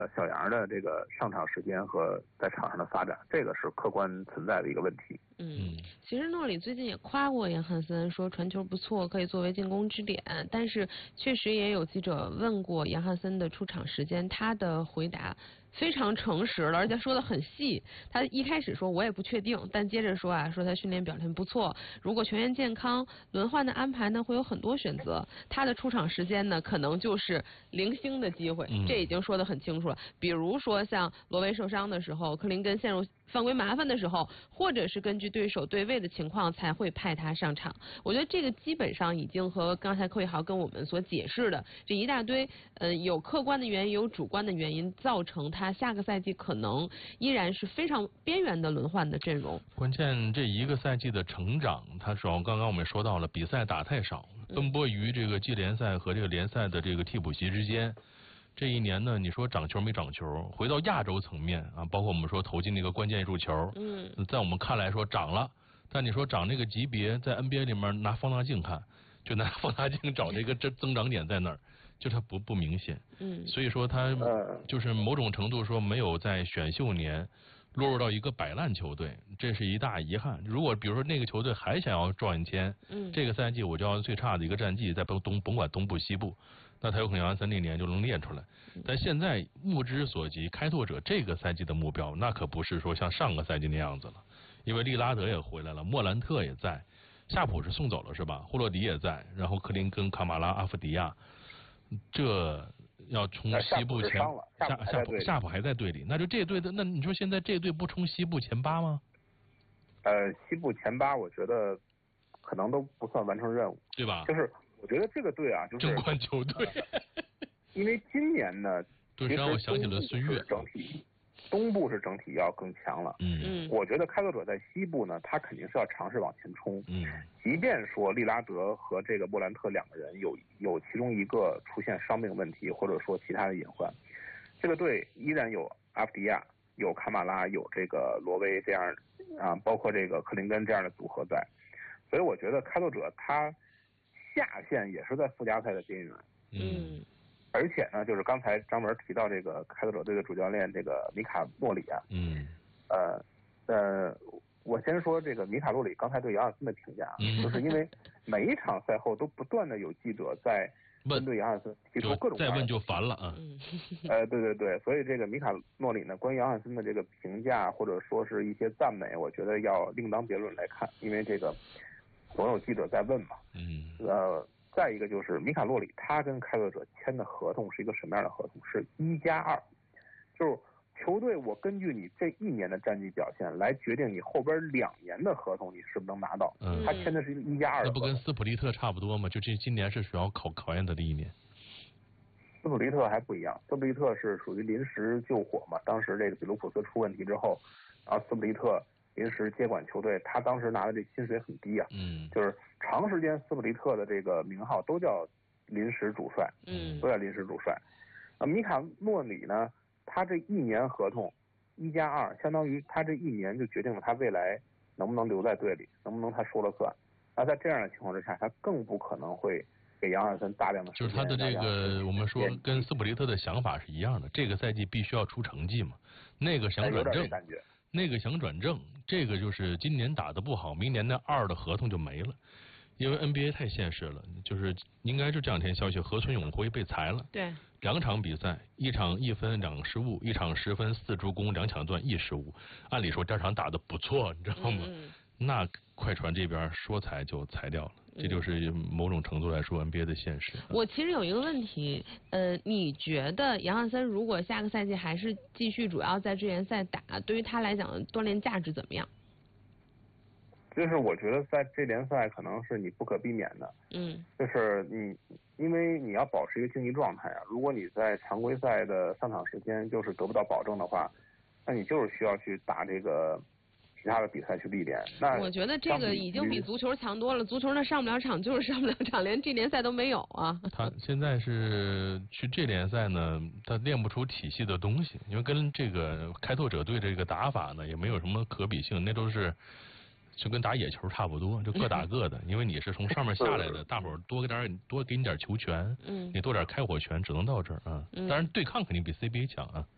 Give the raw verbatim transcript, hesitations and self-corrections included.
呃小杨的这个上场时间和在场上的发展，这个是客观存在的一个问题。 嗯，其实诺里最近也夸过杨汉森，说传球不错，可以作为进攻支点。但是确实也有记者问过杨汉森的出场时间，他的回答非常诚实了，而且说的很细。他一开始说我也不确定，但接着说啊，说他训练表现不错，如果全员健康，轮换的安排呢会有很多选择。他的出场时间呢，可能就是零星的机会，这已经说得很清楚了。比如说像罗维受伤的时候，克林根陷入犯规麻烦的时候，或者是根据对手对位的情况才会派他上场。我觉得这个基本上已经和刚才寇一豪跟我们所解释的这一大堆，呃，有客观的原因，有主观的原因，造成他下个赛季可能依然是非常边缘的轮换的阵容。 关键这一个赛季的成长，他主要刚刚我们也说到了，比赛打太少，奔波于这个季联赛和这个联赛的这个替补席之间。这一年呢，你说长球没长球？回到亚洲层面啊，包括我们说投进那个关键入球，嗯，在我们看来说长了，但你说长那个级别，在 N B A 里面拿放大镜看，就拿放大镜找这个增增长点在哪儿，就它不不明显，嗯，所以说他就是某种程度说没有在选秀年落入到一个摆烂球队，这是一大遗憾。如果比如说那个球队还想要赚钱，嗯，这个赛季我就要最差的一个战绩，在东甭管东部西部，那他有可能杨汉森那年就能练出来。但现在目之所及，开拓者这个赛季的目标，那可不是说像上个赛季那样子了，因为利拉德也回来了，莫兰特也在，夏普是送走了是吧？霍洛迪也在，然后克林根、卡马拉、阿夫迪亚，这要冲西部前夏夏普夏普还在队里，那就这队的，那你说现在这队不冲西部前八吗？ 呃，西部前八，我觉得可能都不算完成任务， 对吧？ 就是我觉得这个队啊，就是争冠球队， 因为今年呢， 顿时让我想起了孙悦， 整体东部是整体要更强了。嗯，我觉得开拓者在西部呢，他肯定是要尝试往前冲。嗯，即便说利拉德和这个莫兰特两个人有有其中一个出现伤病问题，或者说其他的隐患，这个队依然有阿夫迪亚、有卡马拉、有这个罗威这样啊，包括这个克林根这样的组合在，所以我觉得开拓者他下线也是在附加赛的边缘。嗯。而且呢，就是刚才张文提到这个开拓者队的主教练这个米卡诺里啊，嗯，呃呃，我先说这个米卡诺里刚才对杨汉森的评价，嗯、就是因为每一场赛后都不断的有记者在针对杨汉森提出各种再问就烦了啊， 呃，对对对，所以这个米卡诺里呢，关于杨汉森的这个评价或者说是一些赞美，我觉得要另当别论来看，因为这个总有记者在问嘛，嗯，呃。再一个就是米卡洛里，他跟开拓者签的合同是一个什么样的合同？是一加二，就是球队我根据你这一年的战绩表现来决定你后边两年的合同你是不是能拿到。嗯，他签的是一个一加二。 那不跟斯普利特差不多吗？就这今年是主要考考验他的一年。 斯普利特还不一样，斯普利特是属于临时救火嘛，当时这个比卢普斯出问题之后，然后斯普利特临时接管球队，他当时拿的这薪水很低啊，嗯，就是长时间斯普利特的这个名号都叫临时主帅，嗯，都叫临时主帅。啊，米卡诺里呢，他这一年合同一加二，相当于他这一年就决定了他未来能不能留在队里，能不能他说了算。那在这样的情况之下，他更不可能会给杨汉森大量的时间。 就是他的这个，我们说跟斯普利特的想法是一样的，这个赛季必须要出成绩嘛，那个想转正。那个想转正，这个就是今年打得不好，明年那二的合同就没了，因为 N B A 太现实了，就是应该是这两天消息，河村永辉被裁了， 对， 两场比赛，一场一分两失误，一场十分四助攻，两抢断一失误，按理说这场打得不错，你知道吗？嗯、那快船这边说裁就裁掉了。这就是某种程度来说 N B A 的现实。 我其实有一个问题，呃，你觉得杨汉森如果下个赛季还是继续主要在支联赛打，对于他来讲锻炼价值怎么样？ 就是我觉得在这联赛可能是你不可避免的，嗯，就是你因为你要保持一个竞技状态啊，如果你在常规赛的上场时间就是得不到保证的话，那你就是需要去打这个其他的比赛去历练。那我觉得这个已经比足球强多了，足球那上不了场就是上不了场，连这联赛都没有啊。 他现在是去这联赛呢，他练不出体系的东西，因为跟这个开拓者队这个打法呢也没有什么可比性，那都是就跟打野球差不多，就各打各的。因为你是从上面下来的，大伙儿多给点多给你点球权，嗯，你多点开火权，只能到这儿啊。当然对抗肯定比 C B A 强啊。